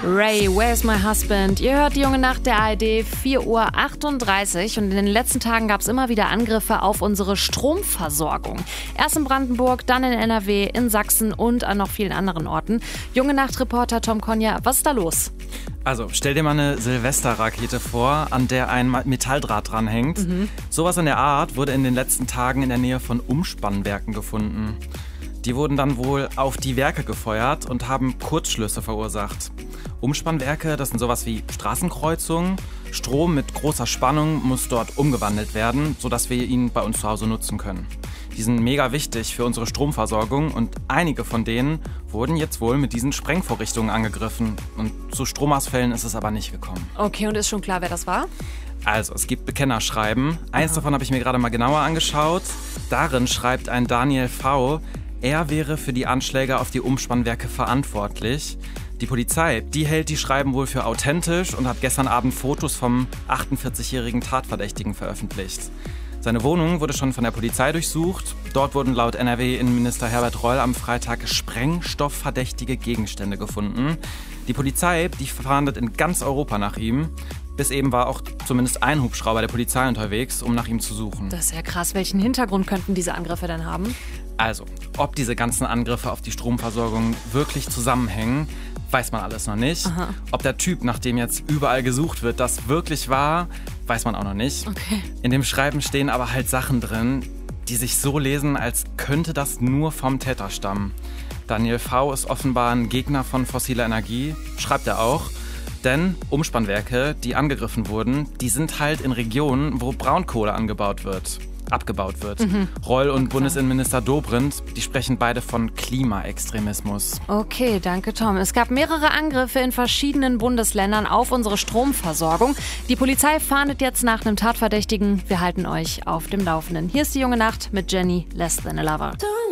Ray, Where's My Husband? Ihr hört die Junge Nacht der ARD, 4:38 Uhr. Und in den letzten Tagen gab es immer wieder Angriffe auf unsere Stromversorgung. Erst in Brandenburg, dann in NRW, in Sachsen und an noch vielen anderen Orten. Junge Nacht-Reporter Tom Konja, was ist da los? Also, stell dir mal eine Silvesterrakete vor, an der ein Metalldraht dranhängt. Sowas in der Art wurde in den letzten Tagen in der Nähe von Umspannwerken gefunden. Die wurden dann wohl auf die Werke gefeuert und haben Kurzschlüsse verursacht. Umspannwerke, das sind sowas wie Straßenkreuzungen. Strom mit großer Spannung muss dort umgewandelt werden, sodass wir ihn bei uns zu Hause nutzen können. Die sind mega wichtig für unsere Stromversorgung und einige von denen wurden jetzt wohl mit diesen Sprengvorrichtungen angegriffen. Und zu Stromausfällen ist es aber nicht gekommen. Okay, und ist schon klar, wer das war? Also, es gibt Bekennerschreiben. Eins davon habe ich mir gerade mal genauer angeschaut. Darin schreibt ein Daniel V., er wäre für die Anschläge auf die Umspannwerke verantwortlich. Die Polizei, die hält die Schreiben wohl für authentisch und hat gestern Abend Fotos vom 48-jährigen Tatverdächtigen veröffentlicht. Seine Wohnung wurde schon von der Polizei durchsucht. Dort wurden laut NRW-Innenminister Herbert Reul am Freitag sprengstoffverdächtige Gegenstände gefunden. Die Polizei, die fahndet in ganz Europa nach ihm. Bis eben war auch zumindest ein Hubschrauber der Polizei unterwegs, um nach ihm zu suchen. Das ist ja krass. Welchen Hintergrund könnten diese Angriffe denn haben? Also, ob diese ganzen Angriffe auf die Stromversorgung wirklich zusammenhängen, weiß man alles noch nicht. Aha. Ob der Typ, nach dem jetzt überall gesucht wird, das wirklich war, weiß man auch noch nicht. Okay. In dem Schreiben stehen aber halt Sachen drin, die sich so lesen, als könnte das nur vom Täter stammen. Daniel V. ist offenbar ein Gegner von fossiler Energie, schreibt er auch. Denn Umspannwerke, die angegriffen wurden, die sind halt in Regionen, wo Braunkohle abgebaut wird. Reul und Bundesinnenminister Dobrindt, die sprechen beide von Klimaextremismus. Okay, danke Tom. Es gab mehrere Angriffe in verschiedenen Bundesländern auf unsere Stromversorgung. Die Polizei fahndet jetzt nach einem Tatverdächtigen. Wir halten euch auf dem Laufenden. Hier ist die Junge Nacht mit Jenny, Less Than a Lover.